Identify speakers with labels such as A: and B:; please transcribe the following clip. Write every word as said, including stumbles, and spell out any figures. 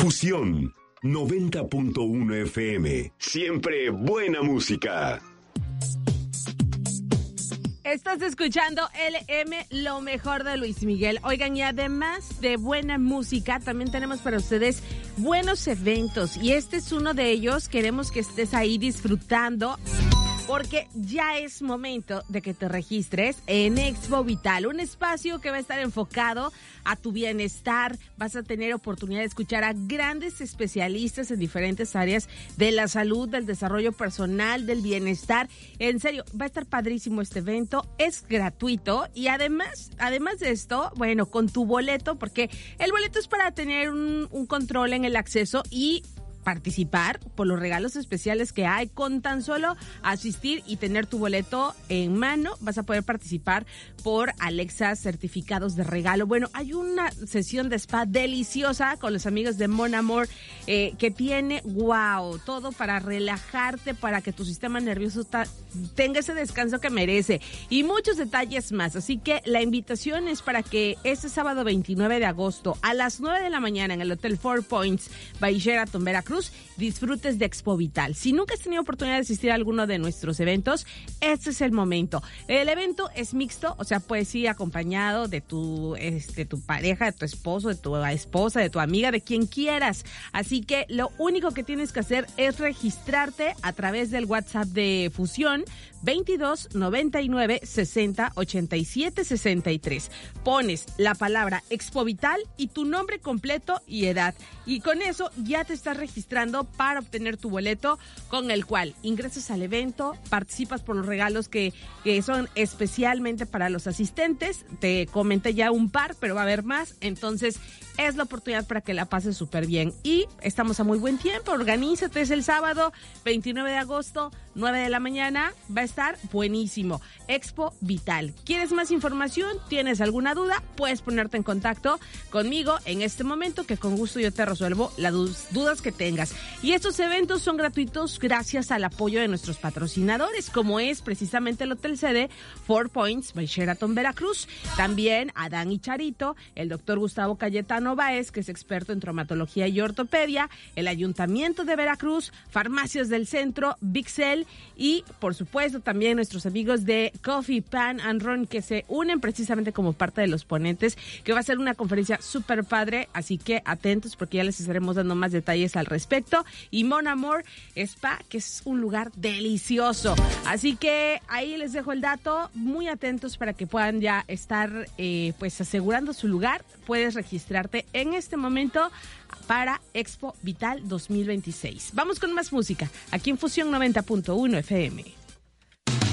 A: Fusión noventa punto uno F M. Siempre buena música.
B: Estás escuchando L M, lo mejor de Luis Miguel. Oigan, y además de buena música, también tenemos para ustedes buenos eventos. Y este es uno de ellos. Queremos que estés ahí disfrutando, porque ya es momento de que te registres en Expo Vital, un espacio que va a estar enfocado a tu bienestar. Vas a tener oportunidad de escuchar a grandes especialistas en diferentes áreas de la salud, del desarrollo personal, del bienestar. En serio, va a estar padrísimo este evento, es gratuito y además, además de esto, bueno, con tu boleto, porque el boleto es para tener un, un control en el acceso y participar por los regalos especiales que hay. Con tan solo asistir y tener tu boleto en mano, vas a poder participar por Alexa certificados de regalo. Bueno, hay una sesión de spa deliciosa con los amigos de Mon Amour eh, que tiene, wow, todo para relajarte, para que tu sistema nervioso ta- tenga ese descanso que merece y muchos detalles más. Así que la invitación es para que este sábado veintinueve de agosto a las nueve de la mañana en el Hotel Four Points by Sheraton, Veracruz, disfrutes de Expo Vital. Si nunca has tenido oportunidad de asistir a alguno de nuestros eventos, este es el momento. El evento es mixto, o sea, puedes ir acompañado de tu, este, tu pareja, de tu esposo, de tu esposa, de tu amiga, de quien quieras. Así que lo único que tienes que hacer es registrarte a través del WhatsApp de Fusión veintidós noventa y nueve sesenta ochenta y siete sesenta y tres. Pones la palabra Expo Vital y tu nombre completo y edad. Y con eso ya te estás registrando para obtener tu boleto, con el cual ingresas al evento, participas por los regalos que, que son especialmente para los asistentes. Te comenté ya un par, pero va a haber más. Entonces es la oportunidad para que la pases súper bien. Y estamos a muy buen tiempo. Organízate, es el sábado veintinueve de agosto, nueve de la mañana. Va a estar buenísimo. Expo Vital. ¿Quieres más información? ¿Tienes alguna duda? Puedes ponerte en contacto conmigo en este momento, que con gusto yo te resuelvo las dudas que tengas. Y estos eventos son gratuitos gracias al apoyo de nuestros patrocinadores, como es precisamente el Hotel Sede Four Points by Sheraton, Veracruz. También Adán y Charito, el doctor Gustavo Cayetano Báez, que es experto en traumatología y ortopedia, el Ayuntamiento de Veracruz, Farmacias del Centro, Bixel y, por supuesto, también nuestros amigos de Coffee, Pan and Ron, que se unen precisamente como parte de los ponentes, que va a ser una conferencia súper padre, así que atentos porque ya les estaremos dando más detalles al respecto. Y Mon Amour Spa, que es un lugar delicioso. Así que ahí les dejo el dato, muy atentos para que puedan ya estar eh, pues asegurando su lugar. Puedes registrarte en este momento para Expo Vital dos mil veintiséis. Vamos con más música, aquí en Fusión noventa punto uno F M.